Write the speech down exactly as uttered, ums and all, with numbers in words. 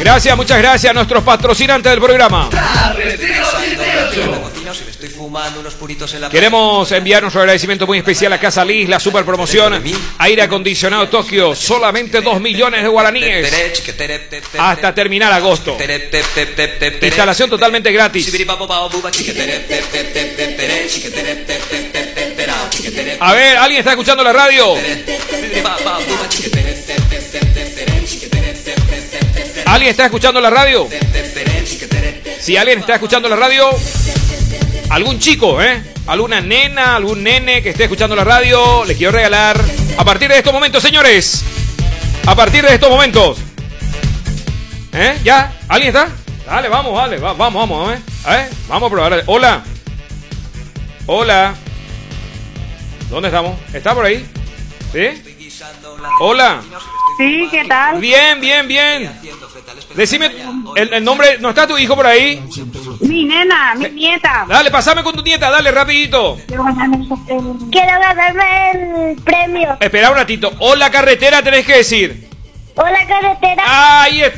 Gracias, muchas gracias a nuestros patrocinantes del programa. Queremos enviar nuestro agradecimiento muy especial a Casa Liz, la super promoción aire acondicionado Tokio, solamente dos millones de guaraníes hasta terminar agosto. Instalación totalmente gratis. A ver, ¿alguien está escuchando la radio? ¿Alguien está escuchando la radio? Si alguien está escuchando la radio, algún chico, ¿eh? Alguna nena, algún nene que esté escuchando la radio, le quiero regalar a partir de estos momentos, señores. A partir de estos momentos. ¿Eh? ¿Ya? ¿Alguien está? Dale, vamos, dale, va, vamos, vamos, ¿eh? A ver, vamos a probar. Hola. Hola. ¿Dónde estamos? ¿Está por ahí? ¿Sí? Hola. Sí, ¿qué tal? Bien, bien, bien. Decime el, el nombre. ¿No está tu hijo por ahí? Mi nena, mi nieta. Dale, pasame con tu nieta, dale, rapidito. Quiero ganarme el premio. Espera un ratito. Hola, carretera, tenés que decir. Hola, carretera. Ahí está.